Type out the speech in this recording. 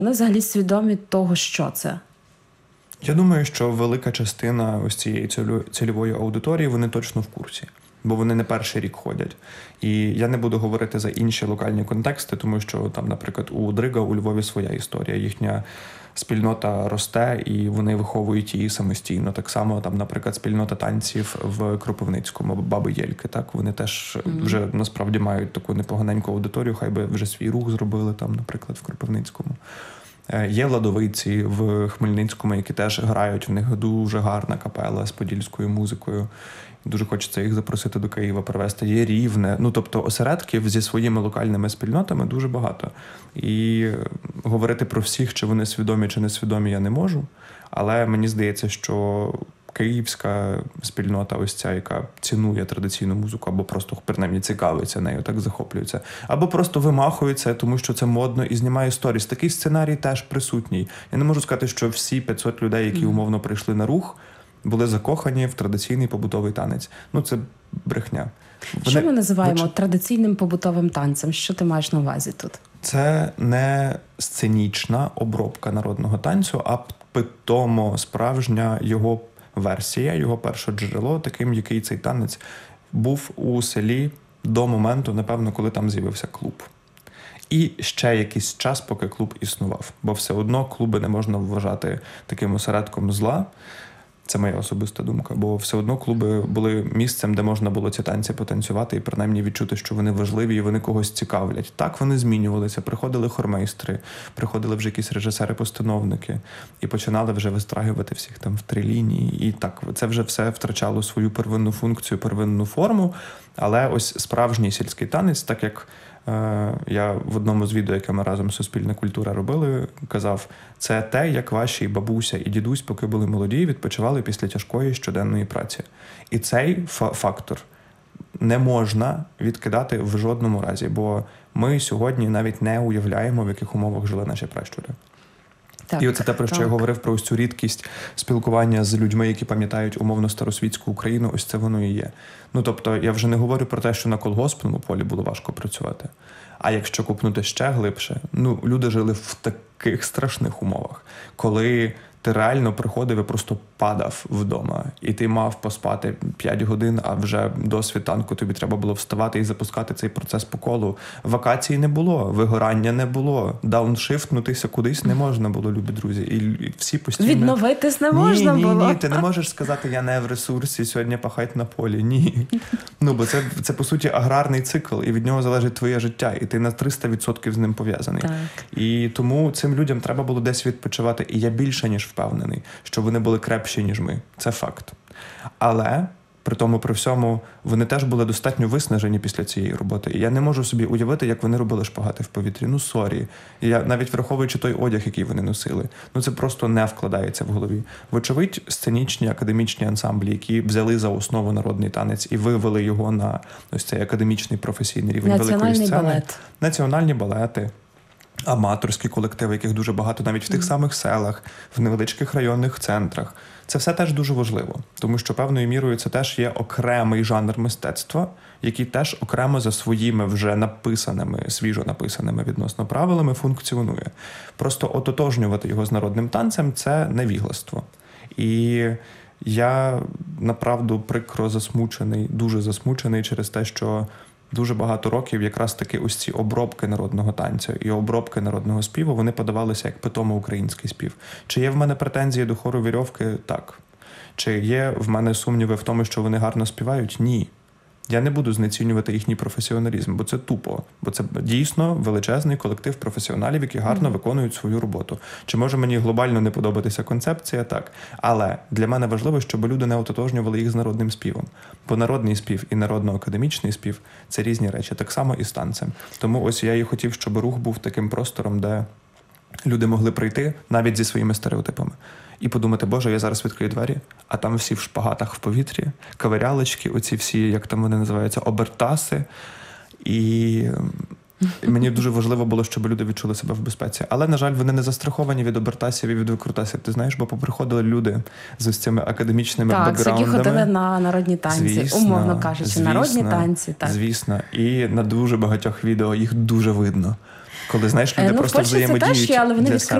Вони взагалі свідомі того, що це? Я думаю, що велика частина ось цієї цільової аудиторії, вони точно в курсі. Бо вони не перший рік ходять. І я не буду говорити за інші локальні контексти, тому що там, наприклад, у Дрига у Львові своя історія. Їхня спільнота росте, і вони виховують її самостійно. Так само, там, наприклад, спільнота танців в Кропивницькому, Баби Єльки. Так, вони теж вже насправді мають таку непоганеньку аудиторію, хай би вже свій рух зробили там, наприклад, в Кропивницькому. Є ладовиці в Хмельницькому, які теж грають, в них дуже гарна капела з подільською музикою. Дуже хочеться їх запросити до Києва, привезти. Є Рівне. Ну, тобто осередків зі своїми локальними спільнотами дуже багато. І говорити про всіх, чи вони свідомі, чи не свідомі, я не можу. Але мені здається, що київська спільнота ось ця, яка цінує традиційну музику, або просто, принаймні, цікавиться нею, так захоплюється. Або просто вимахується, тому що це модно, і знімає сторіс. Такий сценарій теж присутній. Я не можу сказати, що всі 500 людей, які умовно прийшли на рух, були закохані в традиційний побутовий танець. Ну, це брехня. Що ми називаємо традиційним побутовим танцем? Що ти маєш на увазі тут? Це не сценічна обробка народного танцю, а питомо справжня його версія, його перше джерело, таким, який цей танець був у селі до моменту, напевно, коли там з'явився клуб. І ще якийсь час, поки клуб існував. Бо все одно клуби не можна вважати таким осередком зла. Це моя особиста думка, бо все одно клуби були місцем, де можна було ці танці потанцювати і принаймні відчути, що вони важливі і вони когось цікавлять. Так, вони змінювалися, приходили хормейстри, приходили вже якісь режисери-постановники і починали вже вистраювати всіх там в три лінії. І так, це вже все втрачало свою первинну функцію, первинну форму, але ось справжній сільський танець, так як я в одному з відео, яке ми разом «Суспільна культура» робили, казав, це те, як ваші бабуся і дідусь, поки були молоді, відпочивали після тяжкої щоденної праці. І цей фактор не можна відкидати в жодному разі, бо ми сьогодні навіть не уявляємо, в яких умовах жили наші пращури. Так, і оце те, про що я говорив, про ось цю рідкість спілкування з людьми, які пам'ятають умовно старосвітську Україну, ось це воно і є. Ну, тобто, я вже не говорю про те, що на колгоспному полі було важко працювати. А якщо купнути ще глибше, ну, люди жили в таких страшних умовах, коли ти реально приходив і просто падав вдома. І ти мав поспати 5 годин, а вже до світанку тобі треба було вставати і запускати цей процес по колу. Вакацій не було, вигорання не було, дауншифтнутися кудись не можна було, любі друзі. І всі постійно... Відновитись не можна було. Ні, ти не можеш сказати, я не в ресурсі, сьогодні пахать на полі. Ні. Ну, бо це, по суті, аграрний цикл, і від нього залежить твоє життя, і ти на 300% з ним пов'язаний. Так. І тому цим людям треба було десь відпочивати. І я більше, ніж впевнений, що вони були крепші, ніж ми. Це факт. Але, при тому, при всьому, вони теж були достатньо виснажені після цієї роботи. І я не можу собі уявити, як вони робили шпагати в повітрі. Ну, сорі. Я навіть враховуючи той одяг, який вони носили. Ну, це просто не вкладається в голові. Вочевидь, сценічні, академічні ансамблі, які взяли за основу народний танець і вивели його на ось цей академічний професійний рівень великої сцени. Балет. Національні балети. Аматорські колективи, яких дуже багато навіть в тих самих селах, в невеличких районних центрах. Це все теж дуже важливо, тому що певною мірою це теж є окремий жанр мистецтва, який теж окремо за своїми вже написаними, свіжо написаними відносно правилами функціонує. Просто ототожнювати його з народним танцем – це невігластво. І я, направду, прикро засмучений, дуже засмучений через те, що дуже багато років якраз таки ось ці обробки народного танцю і обробки народного співу, вони подавалися як питомо український спів. Чи є в мене претензії до хору «Вірьовки»? Так. Чи є в мене сумніви в тому, що вони гарно співають? Ні. Я не буду знецінювати їхній професіоналізм, бо це тупо. Бо це дійсно величезний колектив професіоналів, які гарно виконують свою роботу. Чи може мені глобально не подобатися концепція? Так. Але для мене важливо, щоб люди не ототожнювали їх з народним співом. Бо народний спів і народно-академічний спів – це різні речі. Так само і з танцем. Тому ось я і хотів, щоб рух був таким простором, де люди могли прийти навіть зі своїми стереотипами. І подумати, боже, я зараз відкрию двері, а там всі в шпагатах в повітрі, кавирялочки, оці всі, як там вони називаються, обертаси. І мені дуже важливо було, щоб люди відчули себе в безпеці. Але, на жаль, вони не застраховані від обертасів і від викрутасів. Ти знаєш, бо поприходили люди з ось цими академічними бекграундами. Так, які ходили на народні танці, звісно, умовно кажучи, народні танці. Так. Звісно, і на дуже багатьох відео їх дуже видно. Коли, знаєш, люди Ну, в просто Польщі це взаємодіють теж є, але вони для відкривають